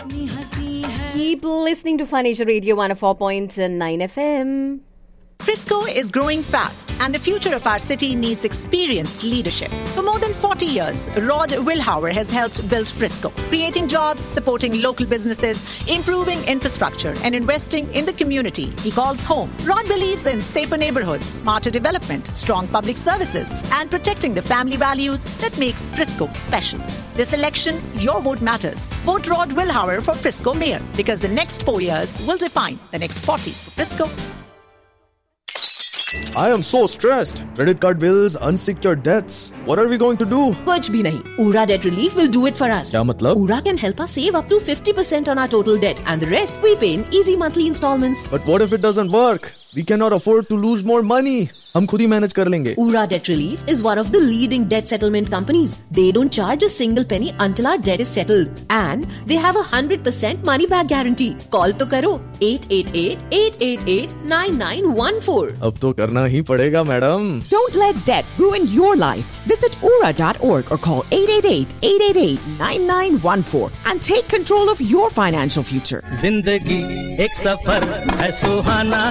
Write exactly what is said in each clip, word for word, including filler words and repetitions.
Keep listening to Fun Asia Radio one oh four point nine F M. Frisco is growing fast, and the future of our city needs experienced leadership. For more than forty years, Rod Wilhauer has helped build Frisco, creating jobs, supporting local businesses, improving infrastructure, and investing in the community he calls home. Rod believes in safer neighborhoods, smarter development, strong public services, and protecting the family values that makes Frisco special. This election, your vote matters. Vote Rod Wilhauer for Frisco Mayor, because the next four years will define the next forty for Frisco. I am so stressed. Credit card bills, unsecured debts. What are we going to do? कुछ भी नहीं. Ura Debt Relief will do it for us. क्या मतलब? Ura can help us save up to fifty percent on our total debt, and the rest we pay in easy monthly installments. But what if it doesn't work? We cannot afford to lose more money. हम खुद ही manage कर लेंगे. Ura Debt Relief is one of the leading debt settlement companies. They don't charge a single penny until our debt is settled, and they have a one hundred percent money back guarantee. Call तो करो eight eight eight, eight eight eight, nine nine one four. अब तो करना ही पड़ेगा, madam. Don't let debt ruin your life. Visit ura dot org or call eight eight eight, eight eight eight, nine nine one four and take control of your financial future. जिंदगी एक सफर है सुहाना,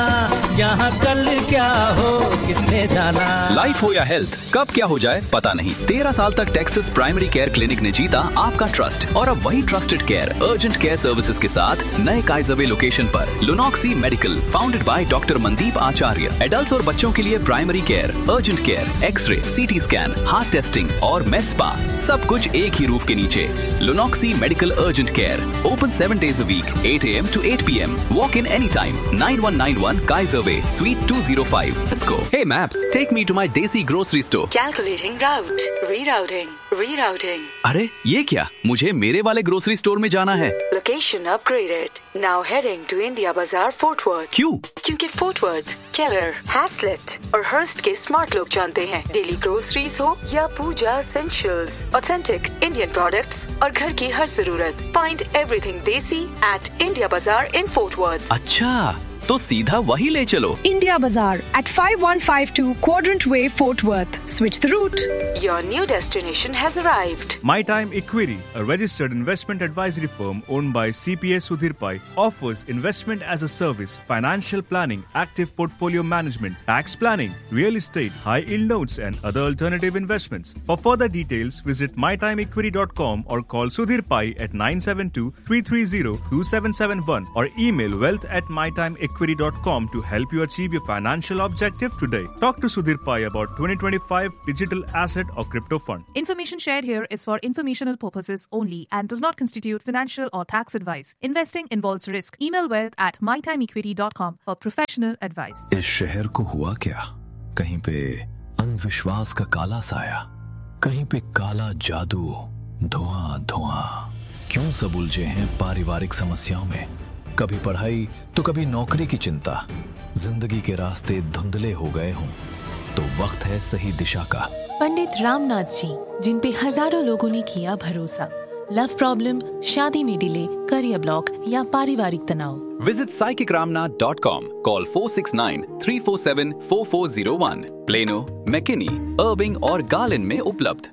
यहाँ कल क्या हो किसने जाना. लाइफ हो या हेल्थ, कब क्या हो जाए पता नहीं. तेरह साल तक टेक्सास प्राइमरी केयर क्लिनिक ने जीता आपका ट्रस्ट, और अब वही trusted care urgent care services के साथ नए काइजरवे लोकेशन पर. लुनॉक्सी medical, founded by doctor Mandeep Acharya. Adults और बच्चों के लिए primary care, urgent care, x ray, CT scan, heart testing और med spa, सब कुछ एक ही रूफ के नीचे. लुनॉक्सी medical urgent care, open seven days a week, eight a m to eight p m. Walk in anytime. nine one nine one Kaiser Way, Suite two oh five. Let's go. Hey Maps, take me to my Desi grocery store. Calculating route. Rerouting. Rerouting. अरे ये क्या? मुझे मेरे वाले grocery store में जाना है. Location upgraded. Now heading to India Bazaar, Fort Worth. क्यों? क्योंकि Fort Worth, Keller, Haslett और Hearst के स्मार्ट लोग जानते हैं. डेली ग्रोसरीज हो या पूजा essentials, authentic Indian products और घर की हर जरूरत. Find everything Desi at India Bazaar in Fort Worth. अच्छा, तो सीधा वही ले चलो. India Bazaar at five one five two Quadrant Way, Fort Worth. Switch the route. Your new destination has arrived. My Time Equity, a registered investment advisory firm owned by C P A Sudhir Pai, offers investment as a service, financial planning, active portfolio management, tax planning, real estate, high-yield notes and other alternative investments. For further details, visit my time equity dot com or call Sudhir Pai at nine seven two, three three zero, two seven seven one or email wealth at my time equity dot com to help you achieve your financial objective today. Talk to Sudhir Pai about twenty twenty-five digital asset or crypto fund. Information shared here is for informational purposes only and does not constitute financial or tax advice. Investing involves risk. Email wealth at my time equity dot com for professional advice. इस शहर को हुआ क्या? कहीं पे अंधविश्वास का काला साया, कहीं पे काला जादू, धुआं धुआं. क्यों सब उलझे हैं पारिवारिक समस्याओं में? कभी पढ़ाई तो कभी नौकरी की चिंता. जिंदगी के रास्ते धुंधले हो गए हों तो वक्त है सही दिशा का. पंडित रामनाथ जी, जिन पे हजारों लोगों ने किया भरोसा. लव प्रॉब्लम, शादी में डिले, करियर ब्लॉक या पारिवारिक तनाव. Visit psychic ramnath dot com. Call four six nine, three four seven, four four zero one. Plano, McKinney, Irving और Garland में उपलब्ध.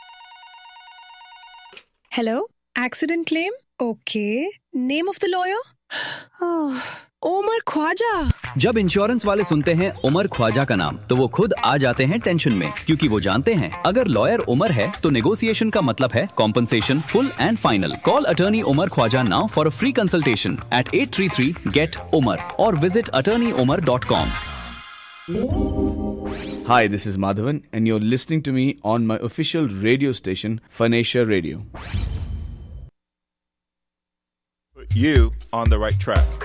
Hello, accident claim? Okay. Name of the lawyer? Umar Khwaja. जब insurance वाले सुनते हैं उमर ख्वाजा का नाम तो वो खुद आ जाते हैं टेंशन में, क्योंकि वो जानते हैं अगर लॉयर उमर है तो नेगोशिएशन का मतलब है compensation full and final. Call attorney Umar Khwaja now for a free consultation eight eight three three get umar or visit attorney umar dot com. Hi, this is Madhavan and you're listening to me on my official radio station, Fun Asia Radio. You on the right track.